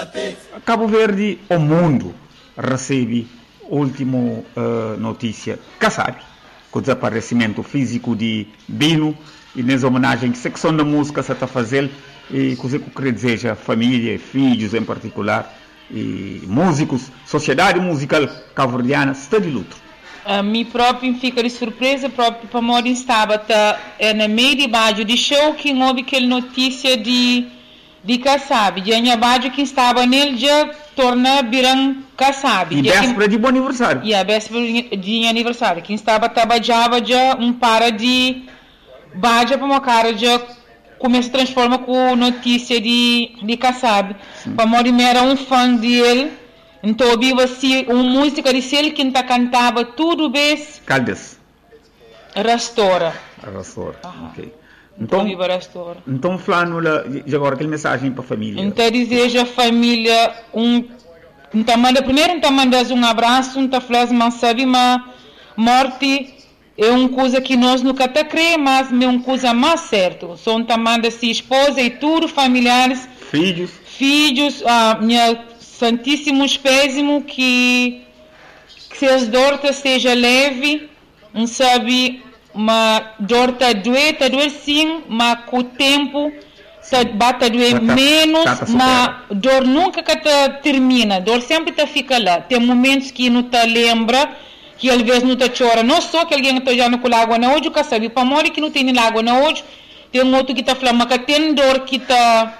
Cabo Verde, o mundo recebe a última notícia, sabe, com o desaparecimento físico de Bino, e nessa homenagem que a secção da música se está fazendo, e coisa que eu queria dizer, a família, filhos em particular, e músicos, sociedade musical cabo-verdiana está de luto. A mim próprio fica de surpresa, próprio para morrer estava na meio de baixo de show que houve aquela notícia de Kassab, de Anhabajo que estava nele já torna Biran Kassab. E véspera de bom aniversário. E a véspera de aniversário, que estava trabalhava já para de baixo para uma cara já começa a transformar com notícia de Kassab. Para morrer era um fã dele. Então, eu assim, uma música de ele que cantava tudo bem. Caldas. Rastora. Ok. Então, falando agora aquela mensagem para a família. Então, deseja a família primeiro, manda um abraço, fala, sabe, mas morte é uma coisa que nós nunca crê, mas é uma coisa mais certa. Só manda assim, esposa e tudo, familiares. Filhos, minha santíssimo pésimo que as dores seja leve, não sabe, mas dor está doer sim, mas com o tempo bata doer menos, mas dor nunca termina, dor sempre fica lá. Tem momentos que não te lembra, que às vezes não te chora, não só que alguém está já com água na hoje, que sabe, para morrer que não tem água na hoje, tem um outro que está falando, mas tem dor que está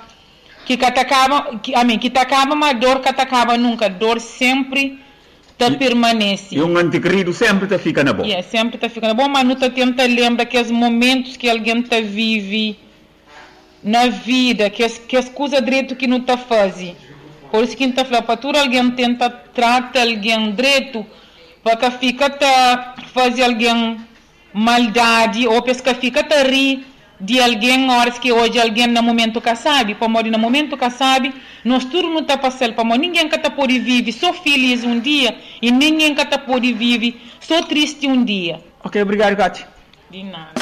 acaba, mas dor que acaba nunca, dor sempre permanece. E um antiquerido sempre fica na boa. Sempre fica na boa, mas não tenta lembrar que os momentos que alguém vive na vida, que as coisas direito que não faz. Por isso que está falando, para tudo alguém tenta tratar alguém direito, para fica fazer alguém maldade, ou para fica rir de alguém, horas que hoje alguém no momento que sabe, para morrer no momento que sabe, nós tudo não está passando, para morrer ninguém que pode viver só feliz um dia, e ninguém que pode viver só triste um dia. Ok, obrigado, Gati. De nada.